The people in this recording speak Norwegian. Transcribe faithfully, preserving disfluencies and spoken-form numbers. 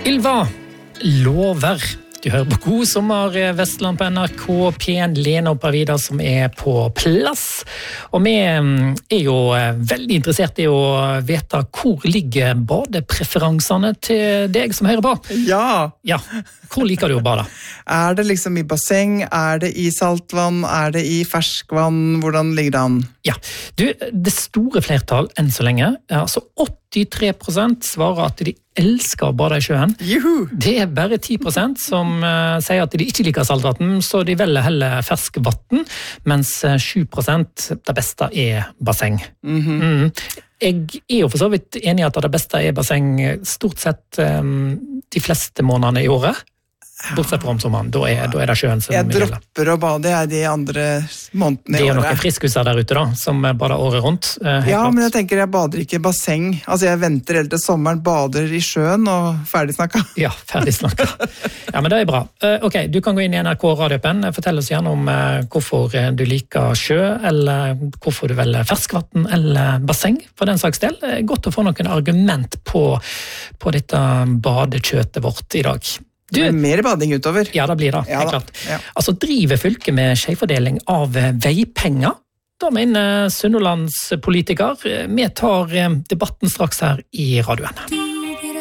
Ylva lover. Du hører på God sommer Vestland på N R K, P en Lene og Parvida som er på plass. Og vi er jo veldig interessert i å vite hvor ligger badepreferansene til deg som hører på. Ja! Ja, hvor liker du å bade? Er det liksom i basseng, er det i saltvann, er det i ferskvann, hvordan ligger det an? Ja, du, det store flertall enn så lenge, altså åttitre prosent svarer at de elsker å bade i sjøen. Juhu! Det er bare ti prosent som uh, sier at de ikke liker saltvann, så de velger heller ferskvann, mens sju prosent det beste er basseng. Mm-hmm. Mm. Jeg er jo for så vidt enig i at det beste er basseng stort sett um, de fleste månedene i året. Bortsett fra om sommeren, da er, da er det sjøen som Jeg gjelder. dropper å bade jeg, de andre månedene Det i er jo året. noen friskuser der ute da, som bader året rundt. eh, helt Ja, klart. men jeg tenker jeg bader ikke i basseng. Altså jeg venter helt til sommeren, bader i sjøen og ferdig snakket. Ja, ferdig snakket. Ja, men det er bra. Eh, Ok, du kan gå inn i N R K radioappen. Fortell oss gjerne om eh, hvorfor eh, du liker sjø, eller hvorfor du velger ferskvann eller basseng, for den saks del. Det er godt å få noen argument på, på dette badekjøttet vårt i dag. Du, Det er mer bading utover. ja, det blir det, Ja helt da, klart. ja. Altså, driver fylket med skjevfordeling av eh, veipenger? Da mener Sunnhordlands politiker. Vi tar eh, debatten straks her i radioen.